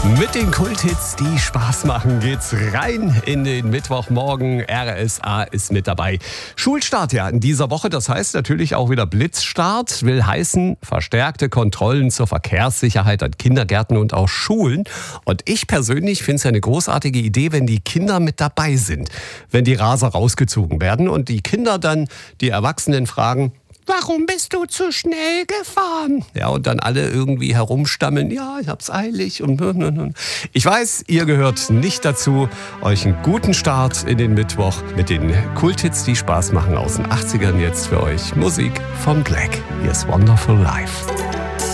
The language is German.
Mit den Kulthits, die Spaß machen, geht's rein in den Mittwochmorgen. RSA ist mit dabei. Schulstart ja in dieser Woche, das heißt natürlich auch wieder Blitzstart. Will heißen verstärkte Kontrollen zur Verkehrssicherheit an Kindergärten und auch Schulen. Und ich persönlich finde es eine großartige Idee, wenn die Kinder mit dabei sind. Wenn die Raser rausgezogen werden und die Kinder dann die Erwachsenen fragen: Warum bist du zu schnell gefahren? Ja, und dann alle irgendwie herumstammeln, ja, ich hab's eilig und. Ich weiß, ihr gehört nicht dazu. Euch einen guten Start in den Mittwoch mit den Kulthits, die Spaß machen aus den 80ern. Jetzt für euch Musik von Black. Hier ist Wonderful Life.